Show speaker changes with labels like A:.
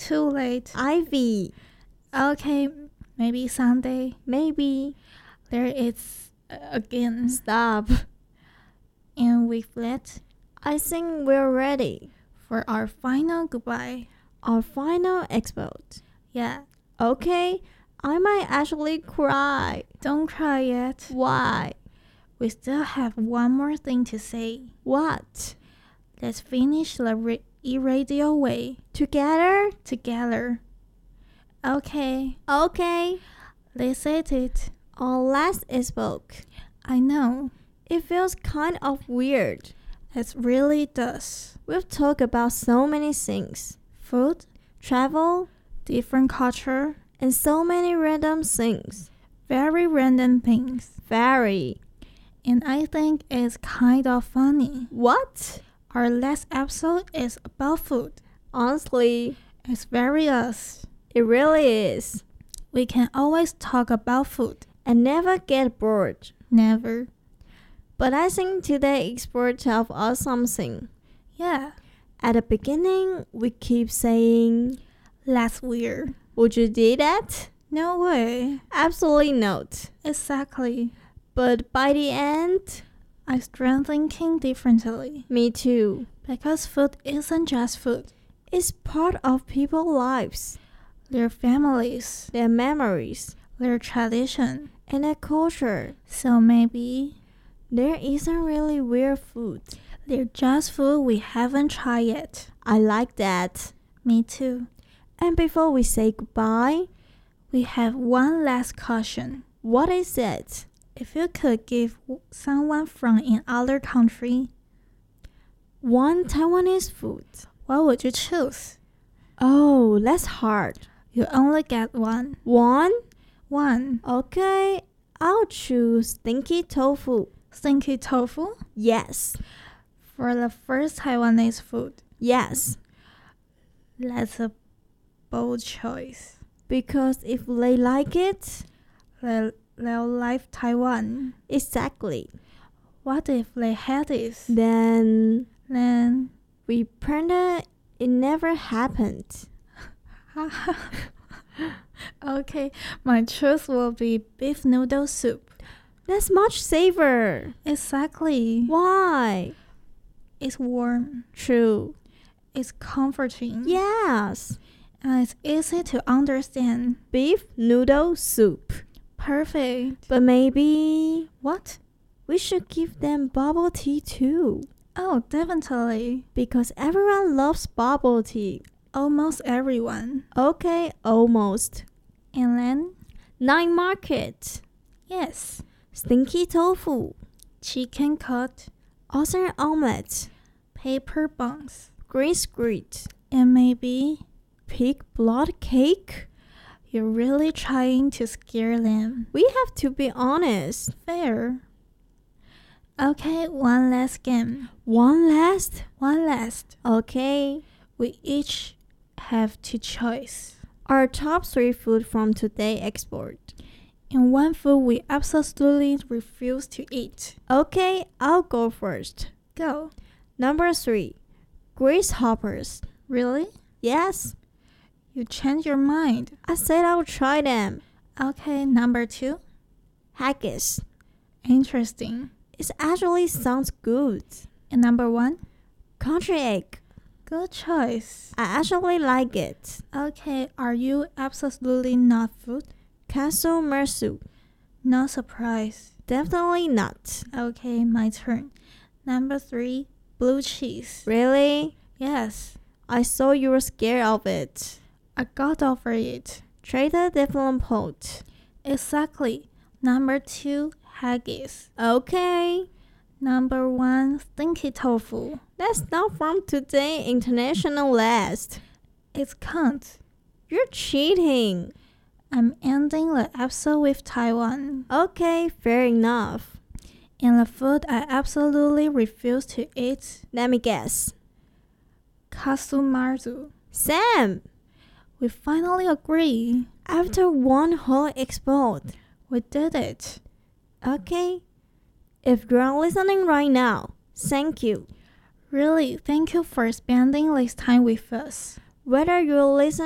A: too late.
B: Ivy.
A: Okay, maybe Sunday.
B: Maybe.
A: There is again.
B: Stop.
A: And with that,
B: I think we're ready
A: for our final goodbye.
B: Our final export.
A: Yeah.
B: Okay, I might actually cry.
A: Don't cry yet.
B: Why?
A: We still have one more thing to say.
B: What?
A: Let's finish the e-radio way.
B: Together?
A: Together. Okay.
B: Okay.
A: Let's say it.
B: Our last spoke.
A: I know.
B: It feels kind of weird.
A: It really does.
B: We've talked about so many things.
A: Food,
B: travel,
A: different culture,
B: and so many random things.
A: Very random things.
B: Very.
A: And I think it's kind of funny.
B: What?
A: Our last episode is about food.
B: Honestly,
A: it's very us.
B: It really is.
A: We can always talk about food.
B: And never get bored.
A: Never.
B: But I think today expert tells us something.
A: Yeah.
B: At the beginning, we keep saying,
A: that's weird.
B: Would you do that?
A: No way.
B: Absolutely not.
A: Exactly.
B: But by the end,
A: I start thinking differently.
B: Me too.
A: Because food isn't just food.
B: It's part of people's lives.
A: Their families.
B: Their memories.
A: Their tradition.
B: And their culture.
A: So maybe
B: there isn't really weird food.
A: They're just food we haven't tried yet.
B: I like that.
A: Me too.
B: And before we say goodbye,
A: we have one last caution.
B: What is it?
A: If you could give someone from another country
B: one Taiwanese food,
A: what would you choose?
B: Oh, that's hard.
A: You only get one.
B: One?
A: One.
B: Okay, I'll choose stinky tofu.
A: Stinky tofu?
B: Yes.
A: For the first Taiwanese food?
B: Yes.
A: That's a bold choice.
B: Because if they like it,
A: they'll like Taiwan.
B: Exactly.
A: What if they hate it?
B: Then
A: we
B: pretend it never happened.
A: Okay, my choice will be beef noodle soup.
B: That's much safer.
A: Exactly.
B: Why?
A: It's warm.
B: True.
A: It's comforting.
B: Yes.
A: And it's easy to understand.
B: Beef noodle soup.
A: Perfect.
B: But maybe...
A: What?
B: We should give them bubble tea too.
A: Oh, definitely.
B: Because everyone loves bubble tea.
A: Almost everyone.
B: Okay, almost.
A: And then?
B: Night market.
A: Yes.
B: Stinky tofu.
A: Chicken cut.
B: Austrian omelette.
A: Paper buns.
B: Green squid.
A: And maybe
B: pig blood cake.
A: You're really trying to scare them.
B: We have to be honest.
A: Fair. Okay, one last game.
B: One last?
A: One last.
B: Okay.
A: We each have two choice.
B: Our top 3 food from today export.
A: And one food we absolutely refuse to eat.
B: Okay, I'll go first.
A: Go.
B: Number 3. Grasshoppers.
A: Really?
B: Yes.
A: You changed your mind.
B: I said I'll try them.
A: Okay, number 2.
B: Haggis.
A: Interesting.
B: It actually sounds good.
A: And number 1?
B: Country egg.
A: Good choice.
B: I actually like it.
A: Okay, are you absolutely not food?
B: Castle mersu.
A: No surprise.
B: Definitely not.
A: Okay, my turn. Number 3, blue cheese.
B: Really?
A: Yes.
B: I saw you were scared of it.
A: I got over it.
B: Trader Devonport.
A: Exactly. Number 2, haggis.
B: Okay.
A: Number 1, stinky tofu.
B: That's not from today international list.
A: It can't.
B: You're cheating.
A: I'm ending the episode with Taiwan.
B: Okay, fair enough.
A: And the food I absolutely refuse to eat.
B: Let me guess.
A: Kasumarzu.
B: Sam!
A: We finally agree.
B: After one whole export.
A: We did it.
B: Okay. If you're listening right now, thank you.
A: Really, thank you for spending this time with us.
B: Whether you're listening